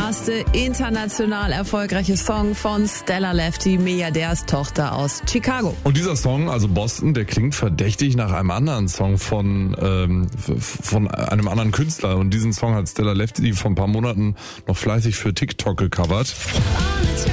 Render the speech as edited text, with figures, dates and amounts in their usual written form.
erste international erfolgreiche Song von Stella Lefty, Milliardärstochter aus Chicago. Und dieser Song, also Boston, der klingt verdächtig nach einem anderen Song von einem anderen Künstler. Und diesen Song hat Stella Lefty vor ein paar Monaten noch fleißig für TikTok gecovert.